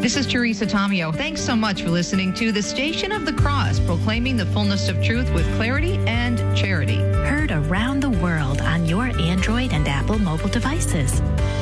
This is Teresa Tomeo. Thanks so much for listening to the Station of the Cross, proclaiming the fullness of truth with clarity and charity. Heard around the world on your Android and Apple mobile devices.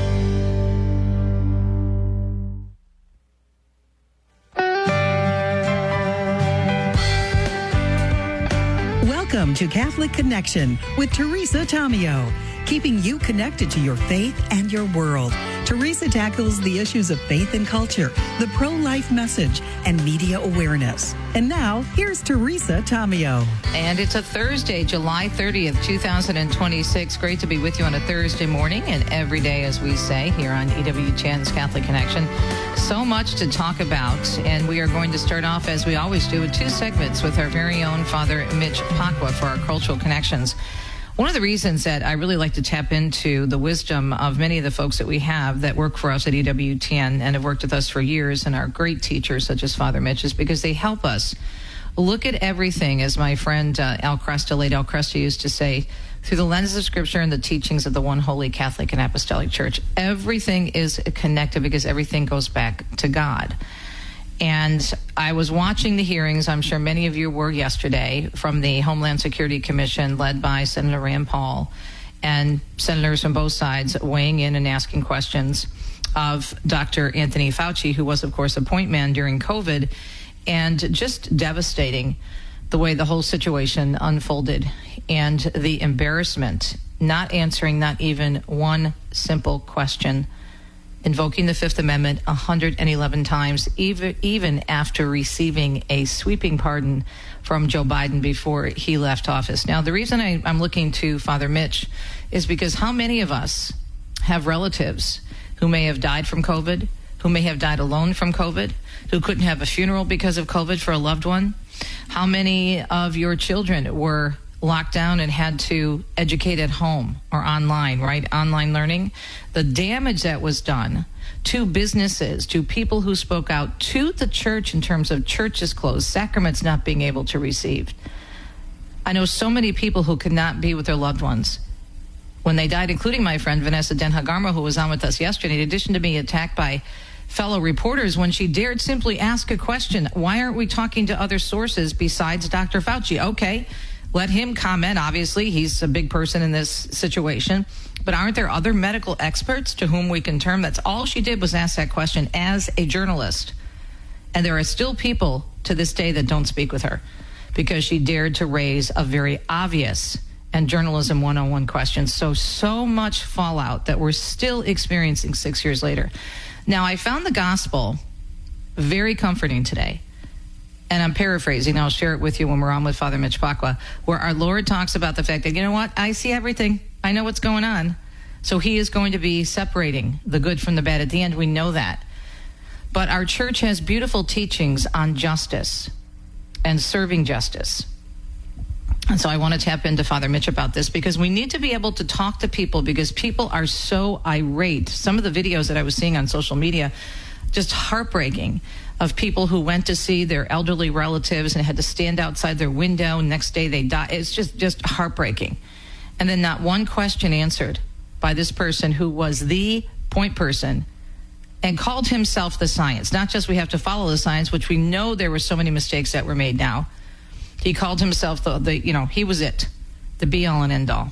Welcome to Catholic Connection with Teresa Tomeo, keeping you connected to your faith and your world. Teresa tackles the issues of faith and culture, the pro-life message, and media awareness. And now, here's Teresa Tomeo. And it's a Thursday, July 30th, 2026. Great to be with you on a Thursday morning and every day, as we say, here on EWTN's Catholic Connection. So much to talk about, and we are going to start off, as we always do, with two segments with our very own Father Mitch Pacwa for our Cultural Connections. One of the reasons that I really like to tap into the wisdom of many of the folks that we have that work for us at EWTN and have worked with us for years and are great teachers such as Father Mitch is because they help us look at everything, as my friend Al Cresta, late Al Cresta, used to say, through the lens of Scripture and the teachings of the one holy Catholic and Apostolic Church. Everything is connected because everything goes back to God. And I was watching the hearings, I'm sure many of you were yesterday, from the Homeland Security Commission led by Senator Rand Paul and senators from both sides weighing in and asking questions of Dr. Anthony Fauci, who was, of course, a point man during COVID, and just devastating the way the whole situation unfolded and the embarrassment, not answering not even one simple question, invoking the Fifth Amendment 111 times, even after receiving a sweeping pardon from Joe Biden before he left office. Now, the reason I'm looking to Father Mitch is because how many of us have relatives who may have died from COVID, who may have died alone from COVID, who couldn't have a funeral because of COVID for a loved one? How many of your children were locked down and had to educate at home or online, right? Online learning. The damage that was done to businesses, to people who spoke out, to the church in terms of churches closed, sacraments not being able to receive. I know so many people who could not be with their loved ones when they died, including my friend Vanessa Denhagarmo, who was on with us yesterday, in addition to being attacked by fellow reporters when she dared simply ask a question. Why aren't we talking to other sources besides Dr. Fauci? Okay, let him comment. Obviously, he's a big person in this situation. But aren't there other medical experts to whom we can turn? That's all she did was ask that question as a journalist. And there are still people to this day that don't speak with her because she dared to raise a very obvious and journalism 101 question. So much fallout that we're still experiencing 6 years later. Now, I found the gospel very comforting today. And I'm paraphrasing. I'll share it with you when we're on with Father Mitch Pacwa, where our Lord talks about the fact that, you know what? I see everything. I know what's going on. So he is going to be separating the good from the bad. At the end, we know that. But our church has beautiful teachings on justice and serving justice. And so I want to tap into Father Mitch about this because we need to be able to talk to people because people are so irate. Some of the videos that I was seeing on social media, just heartbreaking, of people who went to see their elderly relatives and had to stand outside their window. Next day they die. It's just heartbreaking. And then not one question answered by this person who was the point person and called himself the science. Not just we have to follow the science, which we know there were so many mistakes that were made now. He called himself he was it, the be all and end all.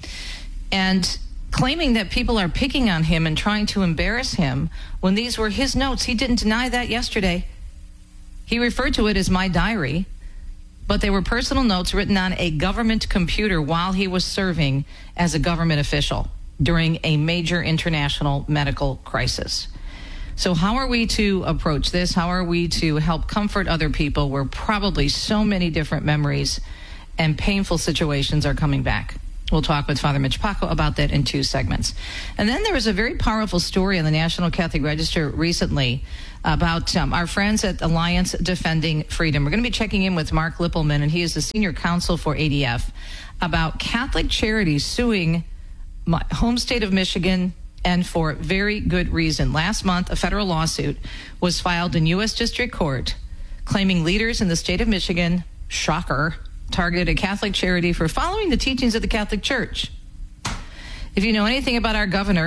And claiming that people are picking on him and trying to embarrass him when these were his notes. He didn't deny that yesterday. He referred to it as my diary, but they were personal notes written on a government computer while he was serving as a government official during a major international medical crisis. So how are we to approach this? How are we to help comfort other people where probably so many different memories and painful situations are coming back? We'll talk with Father Mitch Pacwa about that in two segments. And then there was a very powerful story on the National Catholic Register recently about our friends at Alliance Defending Freedom. We're going to be checking in with Mark Lippelman, and he is the senior counsel for ADF, about Catholic charities suing my home state of Michigan, and for very good reason. Last month, a federal lawsuit was filed in U.S. District Court claiming leaders in the state of Michigan, shocker, targeted a Catholic charity for following the teachings of the Catholic Church. If you know anything about our governor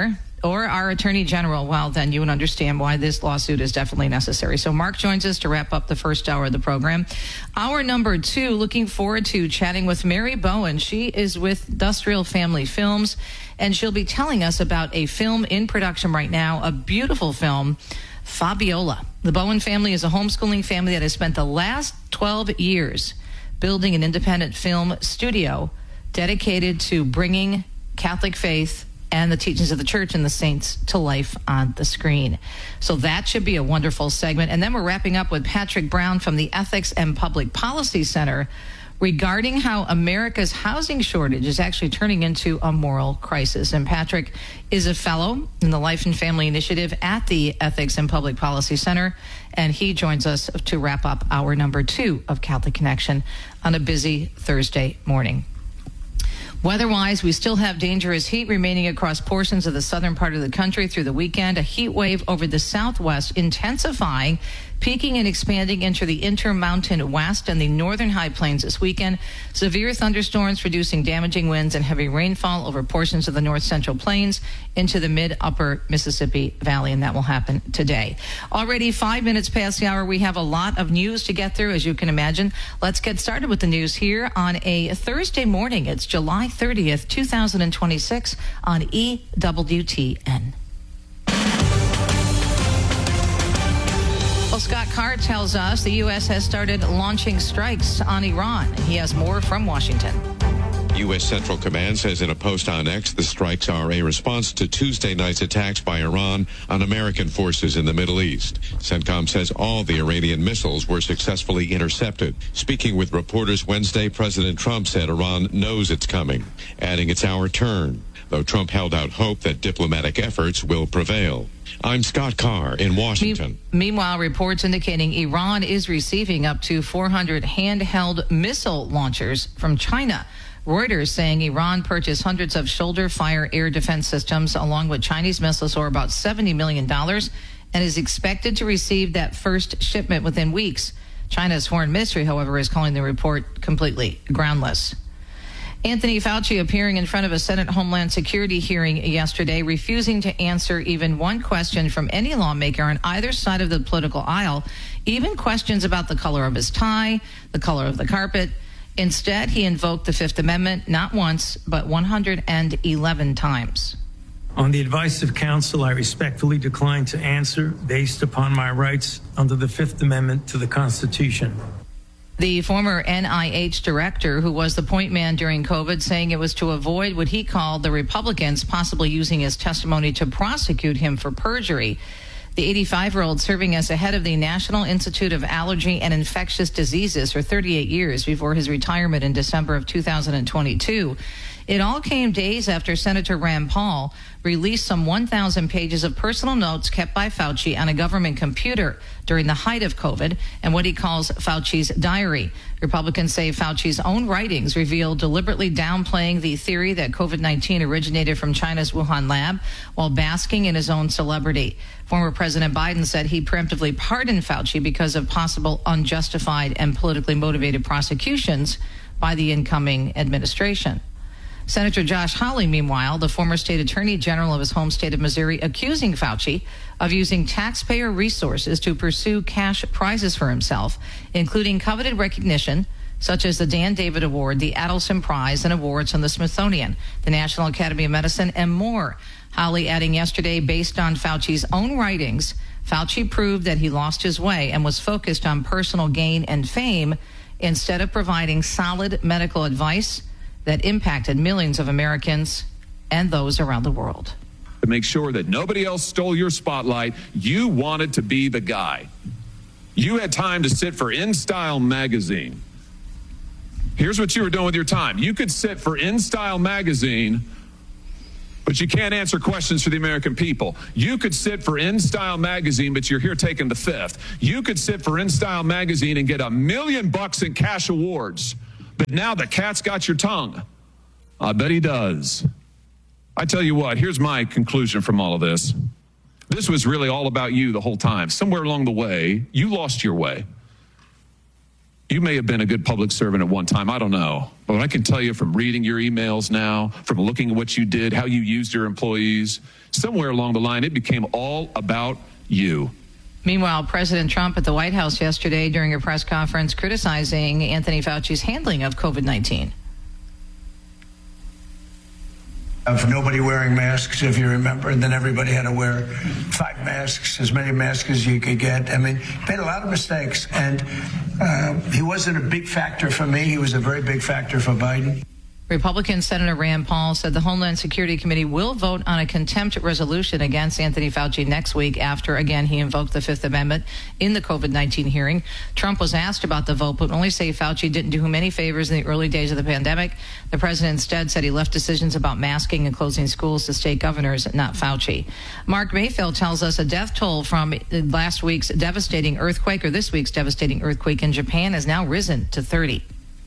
or our Attorney General, well, then you would understand why this lawsuit is definitely necessary. So Mark joins us to wrap up the first hour of the program. Hour number 2, looking forward to chatting with Mary Bowen. She is with Industrial Family Films, and she'll be telling us about a film in production right now, a beautiful film, Fabiola. The Bowen family is a homeschooling family that has spent the last 12 years building an independent film studio dedicated to bringing Catholic faith and the teachings of the church and the saints to life on the screen. So that should be a wonderful segment. And then we're wrapping up with Patrick Brown from the Ethics and Public Policy Center regarding how America's housing shortage is actually turning into a moral crisis. And Patrick is a fellow in the Life and Family Initiative at the Ethics and Public Policy Center, and he joins us to wrap up hour number 2 of Catholic Connection on a busy Thursday morning. Weather-wise, we still have dangerous heat remaining across portions of the southern part of the country through the weekend. A heat wave over the southwest intensifying, peaking and expanding into the intermountain west and the northern high plains this weekend. Severe thunderstorms producing damaging winds and heavy rainfall over portions of the north central plains into the mid-upper Mississippi Valley, and that will happen today. Already 5 minutes past the hour, we have a lot of news to get through, as you can imagine. Let's get started with the news here on a Thursday morning. It's July 30th, 2026 on EWTN. Well, Scott Carr tells us the U.S. has started launching strikes on Iran. He has more from Washington. U.S. Central Command says in a post on X the strikes are a response to Tuesday night's attacks by Iran on American forces in the Middle East. CENTCOM says all the Iranian missiles were successfully intercepted. Speaking with reporters Wednesday, President Trump said Iran knows it's coming, adding it's our turn, though Trump held out hope that diplomatic efforts will prevail. I'm Scott Carr in Washington. Meanwhile, reports indicating Iran is receiving up to 400 handheld missile launchers from China. Reuters saying Iran purchased hundreds of shoulder-fire air defense systems along with Chinese missiles for about $70 million and is expected to receive that first shipment within weeks. China's foreign ministry, however, is calling the report completely groundless. Anthony Fauci appearing in front of a Senate Homeland Security hearing yesterday, refusing to answer even one question from any lawmaker on either side of the political aisle, even questions about the color of his tie, the color of the carpet. Instead, he invoked the Fifth Amendment not once, but 111 times. On the advice of counsel, I respectfully decline to answer based upon my rights under the Fifth Amendment to the Constitution. The former NIH director, who was the point man during COVID, saying it was to avoid what he called the Republicans possibly using his testimony to prosecute him for perjury. The 85-year-old serving as the head of the National Institute of Allergy and Infectious Diseases for 38 years before his retirement in December of 2022. It all came days after Senator Rand Paul released some 1,000 pages of personal notes kept by Fauci on a government computer during the height of COVID and what he calls Fauci's diary. Republicans say Fauci's own writings reveal deliberately downplaying the theory that COVID-19 originated from China's Wuhan lab while basking in his own celebrity. Former President Biden said he preemptively pardoned Fauci because of possible unjustified and politically motivated prosecutions by the incoming administration. Senator Josh Hawley, meanwhile, the former state attorney general of his home state of Missouri, accusing Fauci of using taxpayer resources to pursue cash prizes for himself, including coveted recognition, such as the Dan David Award, the Adelson Prize, and awards from the Smithsonian, the National Academy of Medicine, and more. Hawley adding yesterday, based on Fauci's own writings, Fauci proved that he lost his way and was focused on personal gain and fame instead of providing solid medical advice that impacted millions of Americans and those around the world. To make sure that nobody else stole your spotlight, you wanted to be the guy. You had time to sit for InStyle magazine. Here's what you were doing with your time. You could sit for InStyle magazine, but you can't answer questions for the American people. You could sit for InStyle magazine, but you're here taking the fifth. You could sit for InStyle magazine and get $1 million in cash awards. But now the cat's got your tongue. I bet he does. I tell you what, here's my conclusion from all of this. This was really all about you the whole time. Somewhere along the way, you lost your way. You may have been a good public servant at one time. I don't know. But I can tell you from reading your emails now, from looking at what you did, how you used your employees, somewhere along the line, it became all about you. Meanwhile, President Trump at the White House yesterday during a press conference criticizing Anthony Fauci's handling of COVID-19. Of nobody wearing masks, if you remember, and then everybody had to wear 5 masks, as many masks as you could get. I mean, he made a lot of mistakes, and he wasn't a big factor for me. He was a very big factor for Biden. Republican Senator Rand Paul said the Homeland Security Committee will vote on a contempt resolution against Anthony Fauci next week after, again, he invoked the Fifth Amendment in the COVID-19 hearing. Trump was asked about the vote, but only say Fauci didn't do him any favors in the early days of the pandemic. The president instead said he left decisions about masking and closing schools to state governors, not Fauci. Mark Mayfield tells us a death toll from last week's devastating earthquake, or this week's devastating earthquake in Japan, has now risen to 30.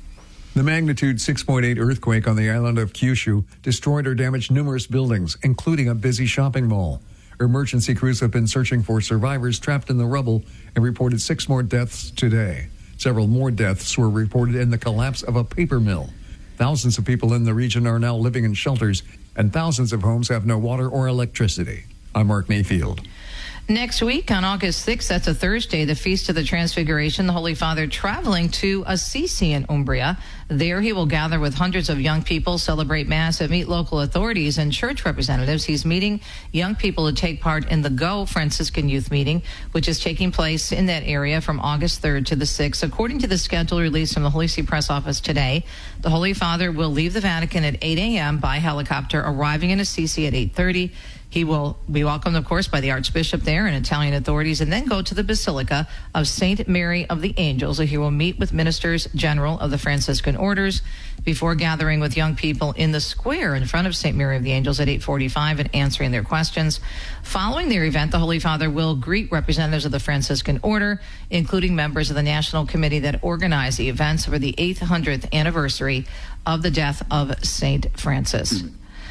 The magnitude 6.8 earthquake on the island of Kyushu destroyed or damaged numerous buildings, including a busy shopping mall. Emergency crews have been searching for survivors trapped in the rubble and reported 6 more deaths today. Several more deaths were reported in the collapse of a paper mill. Thousands of people in the region are now living in shelters, and thousands of homes have no water or electricity. I'm Mark Mayfield. Next week, on August 6th, that's a Thursday, the Feast of the Transfiguration, the Holy Father traveling to Assisi in Umbria. There he will gather with hundreds of young people, celebrate Mass, and meet local authorities and church representatives. He's meeting young people to take part in the Go Franciscan Youth Meeting, which is taking place in that area from August 3rd to the 6th. According to the schedule released from the Holy See Press Office today, the Holy Father will leave the Vatican at 8 a.m. by helicopter, arriving in Assisi at 8:30. He will be welcomed, of course, by the Archbishop there and Italian authorities, and then go to the Basilica of St. Mary of the Angels, where he will meet with ministers general of the Franciscan orders before gathering with young people in the square in front of St. Mary of the Angels at 8:45 and answering their questions. Following their event, the Holy Father will greet representatives of the Franciscan order, including members of the national committee that organized the events for the 800th anniversary of the death of St. Francis.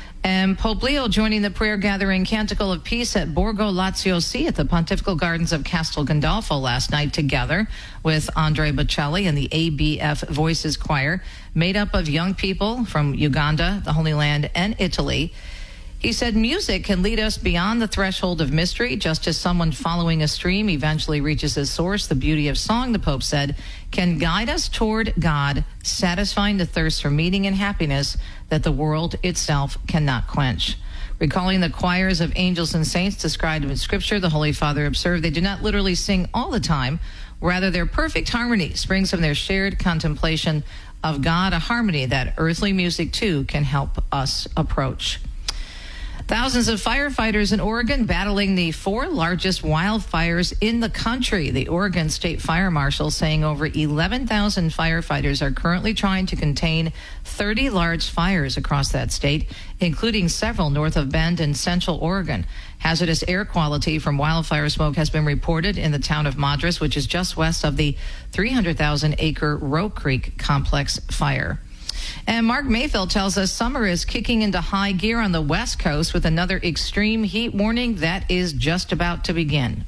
And Pope Leo joining the prayer gathering Canticle of Peace at Borgo Lazio C at the Pontifical Gardens of Castel Gandolfo last night, together with Andre Bocelli and the ABF Voices Choir, made up of young people from Uganda, the Holy Land, and Italy. He said music can lead us beyond the threshold of mystery, just as someone following a stream eventually reaches its source. The beauty of song, the Pope said, can guide us toward God, satisfying the thirst for meaning and happiness that the world itself cannot quench. Recalling the choirs of angels and saints described in Scripture, the Holy Father observed they do not literally sing all the time. Rather, their perfect harmony springs from their shared contemplation of God, a harmony that earthly music, too, can help us approach. Thousands of firefighters in Oregon battling the 4 largest wildfires in the country. The Oregon State Fire Marshal saying over 11,000 firefighters are currently trying to contain 30 large fires across that state, including several north of Bend and central Oregon. Hazardous air quality from wildfire smoke has been reported in the town of Madras, which is just west of the 300,000-acre Roe Creek Complex fire. And Mark Mayfield tells us summer is kicking into high gear on the West Coast with another extreme heat warning that is just about to begin.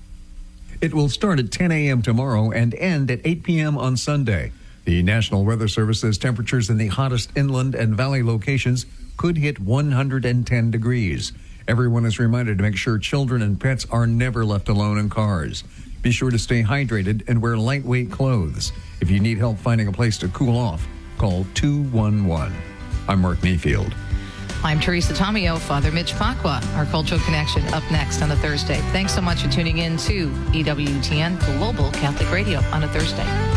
It will start at 10 a.m. tomorrow and end at 8 p.m. on Sunday. The National Weather Service says temperatures in the hottest inland and valley locations could hit 110 degrees. Everyone is reminded to make sure children and pets are never left alone in cars. Be sure to stay hydrated and wear lightweight clothes. If you need help finding a place to cool off, call 211. I'm Mark Mayfield. I'm Teresa Tomeo. Father Mitch Pacwa, our Cultural Connection, up next on a Thursday. Thanks so much for tuning in to EWTN Global Catholic Radio on a Thursday.